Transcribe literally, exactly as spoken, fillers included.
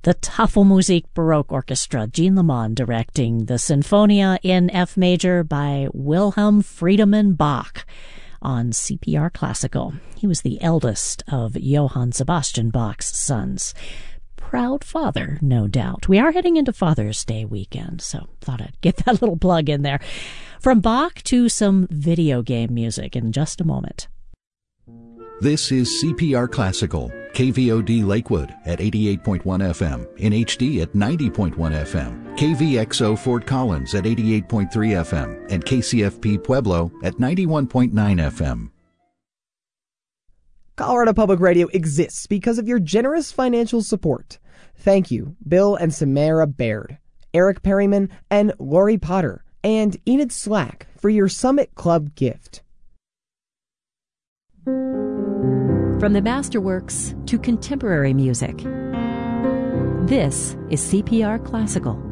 The Tafelmusik Baroque Orchestra, Jean Lemon directing the Sinfonia in F major by Wilhelm Friedemann Bach on C P R Classical. He was the eldest of Johann Sebastian Bach's sons. Proud father, no doubt. We are heading into Father's Day weekend, so thought I'd get that little plug in there. From Bach to some video game music in just a moment. This is C P R Classical, K V O D Lakewood at eighty-eight point one F M, in H D at ninety point one F M, K V X O Fort Collins at eighty-eight point three F M, and K C F P Pueblo at ninety-one point nine F M. Colorado Public Radio exists because of your generous financial support. Thank you, Bill and Samara Baird, Eric Perryman, and Lori Potter, and Enid Slack for your Summit Club gift. From the masterworks to contemporary music, this is C P R Classical.